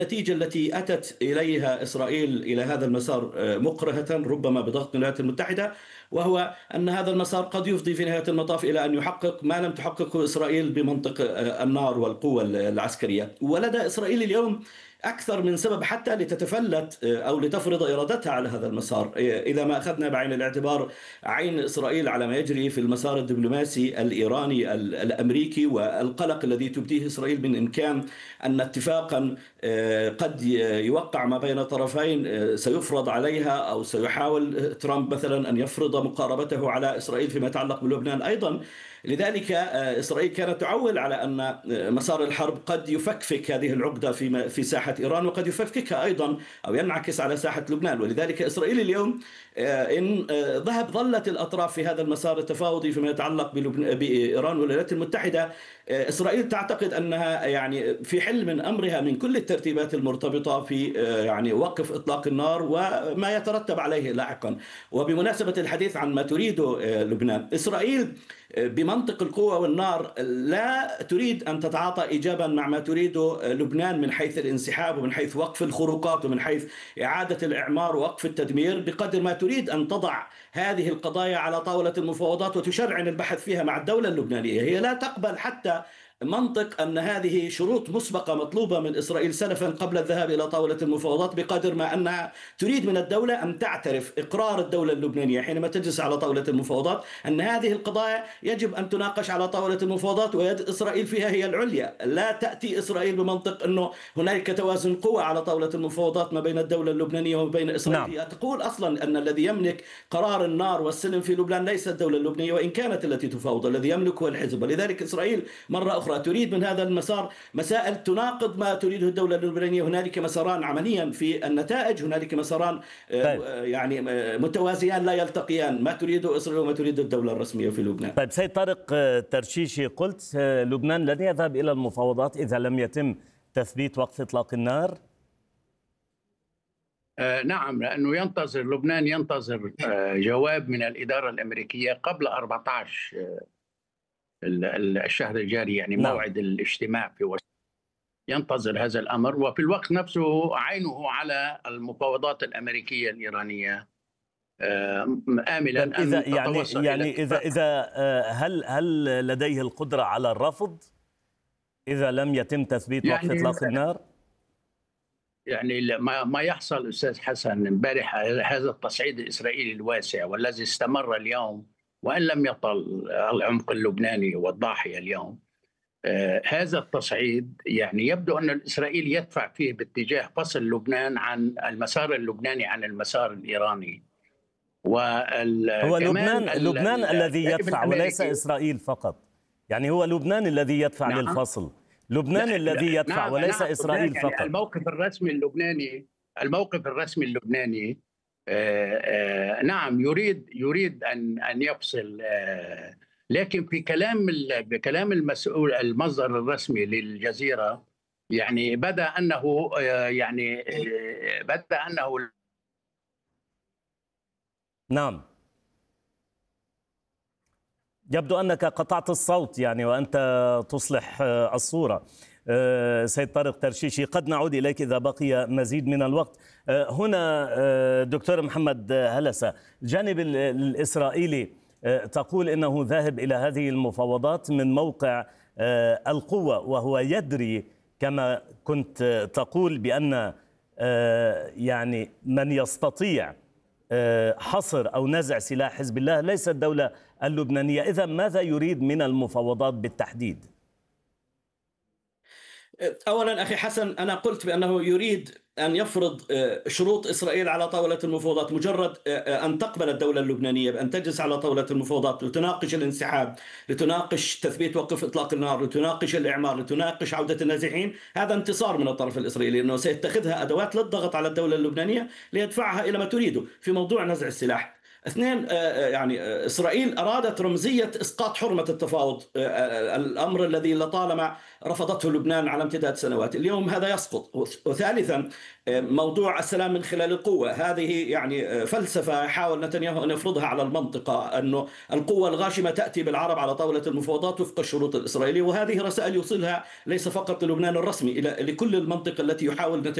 النتيجة التي أتت إليها إسرائيل إلى هذا المسار مكرهة ربما بضغط الولايات المتحدة، وهو أن هذا المسار قد يفضي في نهاية المطاف إلى أن يحقق ما لم تحققه إسرائيل بمنطق النار والقوة العسكرية. ولدى إسرائيل اليوم أكثر من سبب حتى لتتفلت أو لتفرض إرادتها على هذا المسار. إذا ما أخذنا بعين الاعتبار عين إسرائيل على ما يجري في المسار الدبلوماسي الإيراني الأمريكي والقلق الذي تبديه إسرائيل من إمكان أن اتفاقا قد يوقع ما بين طرفين سيفرض عليها، أو سيحاول ترامب مثلا أن يفرض مقاربته على إسرائيل فيما يتعلق بلبنان أيضا. لذلك إسرائيل كانت تعول على أن مسار الحرب قد يفكفك هذه العقدة في ساحة إيران، وقد يفككها أيضا أو ينعكس على ساحة لبنان. ولذلك إسرائيل اليوم إن ظلت الأطراف في هذا المسار التفاوضي فيما يتعلق بإيران والولايات المتحدة، إسرائيل تعتقد أنها يعني في حل من أمرها من كل الترتيبات المرتبطة في يعني وقف إطلاق النار وما يترتب عليه لاحقا. وبمناسبة الحديث عن ما تريده لبنان، إسرائيل بمنطق القوة والنار لا تريد أن تتعاطى إيجابا مع ما تريده لبنان من حيث الانسحاب ومن حيث وقف الخروقات ومن حيث إعادة الإعمار ووقف التدمير، بقدر ما تريد أن تضع هذه القضايا على طاولة المفاوضات وتشرعن البحث فيها مع الدولة اللبنانية. هي لا تقبل حتى منطق أن هذه شروط مسبقة مطلوبة من إسرائيل سلفا قبل الذهاب إلى طاولة المفاوضات، بقدر ما أنها تريد من الدولة أن تعترف إقرار الدولة اللبنانية حينما تجلس على طاولة المفاوضات أن هذه القضايا يجب أن تناقش على طاولة المفاوضات ويد إسرائيل فيها هي العليا. لا تأتي إسرائيل بمنطق أنه هنالك توازن قوى على طاولة المفاوضات ما بين الدولة اللبنانية وما بين إسرائيل. نعم. هي تقول أصلا أن الذي يملك قرار النار والسلم في لبنان ليس الدولة اللبنانية وإن كانت التي تفاوض، الذي يملك هو الحزب. ولذلك إسرائيل مرة أخرى تريد من هذا المسار مسائل تناقض ما تريده الدولة اللبنانية. هنالك مساران عمليا في النتائج، هنالك مساران طيب. يعني متوازيان لا يلتقيان، ما تريده إسرائيل وما تريد الدولة الرسمية في لبنان. طيب سيد طارق ترشيشي، قلت لبنان لن يذهب إلى المفاوضات إذا لم يتم تثبيت وقف إطلاق النار. نعم، لأنه لبنان ينتظر جواب من الإدارة الأمريكية قبل 14 الشهر الجاري، يعني نعم. موعد الاجتماع في واشنطن. ينتظر هذا الأمر، وفي الوقت نفسه عينه على المفاوضات الأمريكية الإيرانية، آملا أن إذا تتوصل يعني إذا هل لديه القدرة على الرفض إذا لم يتم تثبيت وقف يعني إطلاق النار؟ يعني ما يحصل أستاذ حسن امبارح، هذا التصعيد الإسرائيلي الواسع والذي استمر اليوم وإن لم يطل العمق اللبناني والضاحية اليوم، هذا التصعيد يعني يبدو أن الإسرائيلي يدفع فيه باتجاه فصل لبنان عن المسار اللبناني عن المسار الإيراني. هو لبنان الذي يدفع وليس إسرائيل فقط، يعني هو لبنان الذي يدفع نعم. للفصل، لبنان الذي يدفع نعم. وليس نعم. إسرائيل يعني فقط. الموقف الرسمي اللبناني نعم يريد أن يفصل، لكن في بكلام المسؤول المصدر الرسمي للجزيرة يعني بدا أنه نعم، يبدو أنك قطعت الصوت يعني وأنت تصلح الصورة. سيد طارق ترشيشي، قد نعود إليك إذا بقي مزيد من الوقت. هنا دكتور محمد هلسة، الجانب الإسرائيلي تقول إنه ذاهب إلى هذه المفاوضات من موقع القوة، وهو يدري كما كنت تقول بأن يعني من يستطيع حصر أو نزع سلاح حزب الله ليس الدولة اللبنانية. إذا ماذا يريد من المفاوضات بالتحديد؟ أولا أخي حسن، أنا قلت بأنه يريد أن يفرض شروط إسرائيل على طاولة المفاوضات. مجرد أن تقبل الدولة اللبنانية بأن تجلس على طاولة المفاوضات لتناقش الانسحاب، لتناقش تثبيت وقف إطلاق النار، لتناقش الإعمار، لتناقش عودة النازحين، هذا انتصار من الطرف الإسرائيلي، لأنه سيتخذها أدوات للضغط على الدولة اللبنانية ليدفعها إلى ما تريده في موضوع نزع السلاح. اثنين، يعني إسرائيل أرادت رمزية إسقاط حرمة التفاوض، الأمر الذي لطالما رفضته لبنان على امتداد سنوات، اليوم هذا يسقط. وثالثا، موضوع السلام من خلال القوة، هذه يعني فلسفة حاول نتنياهو أن يفرضها على المنطقة، أنه القوة الغاشمة تأتي بالعرب على طاولة المفاوضات وفق الشروط الإسرائيلية، وهذه رسائل يوصلها ليس فقط للبنان الرسمي، إلى لكل المنطقة التي يحاول